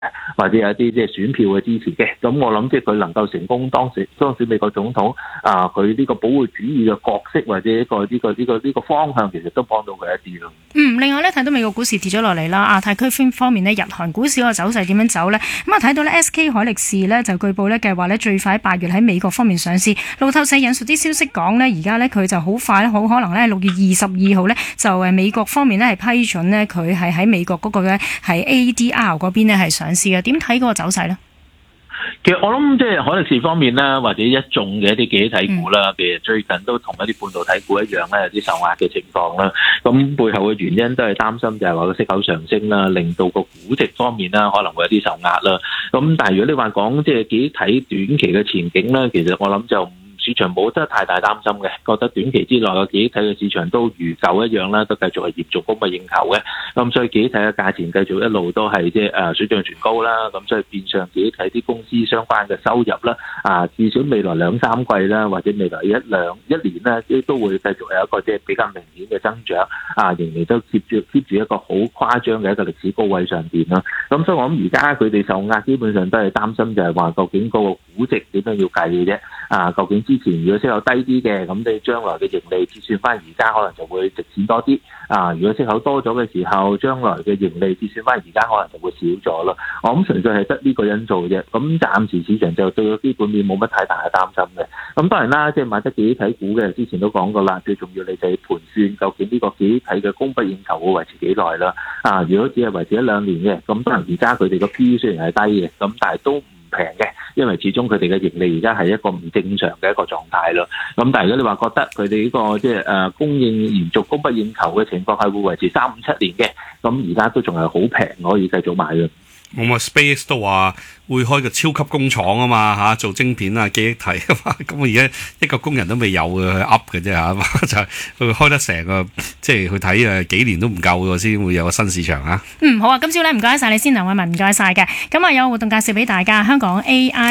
或者有一啲即係選票嘅支持嘅。咁我諗即係佢能夠成功當選美國總統佢呢個保護主義嘅角色或者呢個方向，其實都幫到佢一啲咯。 另外咧睇到美國股市跌咗落嚟啦，亞太區方面呢，日韓股市個走勢點樣走呢？咁睇到呢 SK 海力士呢，就據報呢計劃呢最快8月喺美國方面上市。路透社引述啲消息講呢，而家呢，佢就好快好可能呢6月22號呢，就美國方面呢係批准呢佢係喺美國嗰個呢係 ADR 嗰邊呢係上市嘅。點睇嗰個走勢呢？ 其實我諗即係海力士方面啦，或者一眾嘅一啲記憶體股啦，譬如最近都同一啲半導體股一樣咧，有啲受壓嘅情況啦。咁背後嘅原因都係擔心就係話個息口上升啦，令到個估值方面啦可能會有啲受壓啦。咁但係如果你話講即係記憶體短期嘅前景咧，其實我諗就市場冇得太大擔心嘅，覺得短期之內嘅記憶體嘅市場都如舊一樣啦，都繼續係嚴重供不應求嘅。咁所以記憶體嘅價錢繼續一路都係即係水漲船高啦。咁所以變相記憶體啲公司相關嘅收入啦，至少未來2-3季啦，或者未來一年咧，都會繼續有一個即係比較明顯嘅增長。仍然都 keep 住一個好誇張嘅一個歷史高位上邊啦。咁所以我諗而家佢哋受壓，基本上都係擔心就係話究竟嗰個估值點樣要計嘅啫。究竟之前如果息口低啲嘅，咁你將來嘅盈利折算翻而家可能就會值錢多啲。如果息口多咗嘅時候，將來嘅盈利折算翻而家可能就會少咗咯。我諗純粹係得呢個因素啫。咁暫時市場就對個基本面冇乜太大嘅擔心嘅。咁當然啦，即係買得記憶體股嘅，之前都講過啦，最重要你就係盤算究竟呢個記憶體嘅供不應求會維持幾耐啦。如果只係維持1-2年嘅，咁當然而家佢哋個 P/E 雖然係低嘅，咁但係都唔平嘅，因為始終佢哋嘅盈利而家係一個唔正常嘅一個狀態咯。咁但係如果你話覺得佢哋呢個即係供應延續供不應求嘅情況係會維持3-5-7年嘅，咁而家都仲係好平，可以繼續買嘅。 咁Space 都話會開個超級工廠啊嘛，做晶片啊記憶體啊嘛，咁而家一個工人都未有嘅，去 up 嘅啫就係佢開得成個即係去睇幾年都唔夠嘅先會有個新市場啊。 好啊，今朝咧唔該晒你先，梁偉文唔該晒嘅。咁有活動介紹俾大家，香港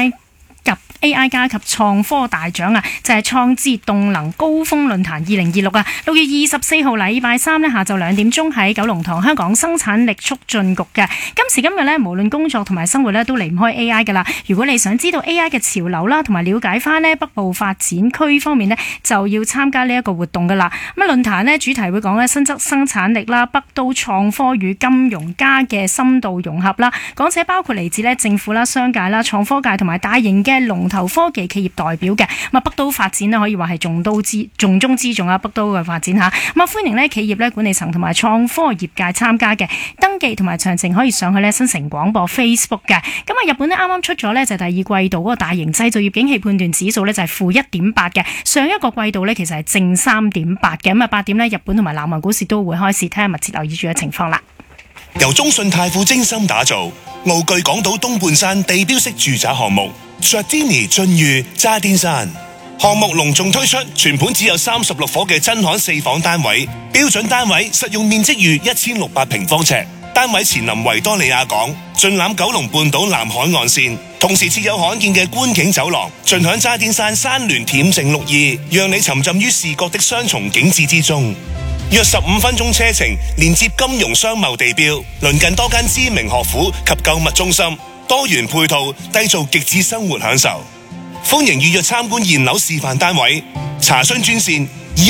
AI 加及創科大獎就係創智動能高峰論壇20266月24號禮拜三下晝2點鐘喺九龍塘香港生產力促進局嘅。今時今日無論工作同埋生活都離唔開 AI 噶啦。如果你想知道 AI 嘅潮流啦，同埋了解翻北部發展區方面就要參加呢一個活動噶啦。咁論壇主題會講新增生產力啦，北都創科與金融家嘅深度融合啦。講者包括嚟自政府啦、商界啦、創科界同埋大型嘅龍頭科技企業代表嘅。北都發展可以話係重中之重啊！北都嘅發展嚇，歡迎企業管理層同埋創科業界參加嘅。登記同埋詳情可以上去新城廣播 Facebook 嘅。日本啱啱出咗就第二季度嗰個大型製造業景氣判斷指數就係-1.8嘅，上一個季度其實係正3.8嘅。8點日本同埋南韓股市都會開市，睇下密切留意住嘅情況啦。 由中信泰富精心打造，傲具港島東半山地標式住宅項目Giardini俊裕渣甸山項目隆重推出，全盤只有36伙嘅真罕4房單位，標準單位實用面積逾1600平方尺，單位前臨維多利亞港，盡覽九龍半島南海岸線，同時設有罕見嘅觀景走廊，盡享渣甸山山巒恬靜綠意，讓你沉浸於視覺的雙重景致之中。約15分鐘車程，連接金融商貿地標，鄰近多間知名學府及購物中心，多元配套，締造極致生活享受。歡迎預約參觀現樓示範單位，查詢專線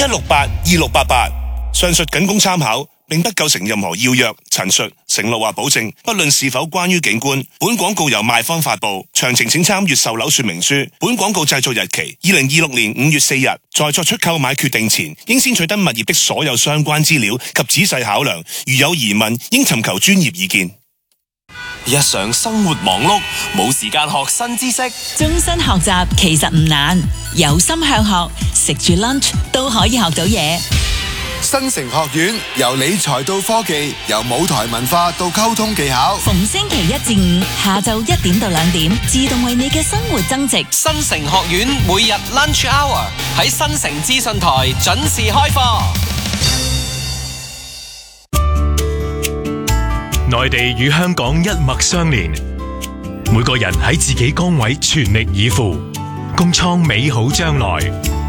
21682688。上述僅供參考，並不構成任何要約、陳述、承諾或保證，不論是否關於景觀。本廣告由賣方發布，詳情請參閱售樓說明書。本廣告製作日期2026年5月4日。在作出購買決定前，應先取得物業的所有相關資料及仔細考量，如有疑問，應尋求專業意見。 日常生活忙碌，冇時間學新知識。 終身學習其實唔難，有心向學，食住 lunch 都可以學到嘢。 新城學院由理財到科技，由舞台文化到溝通技巧， 逢星期1至5下晝1點到2點，自動為你嘅生活增值。 新城學院每日 lunch hour 喺新城資訊台準時開課。 內地與香港一脈相連，每個人喺自己崗位全力以赴，共創美好將來。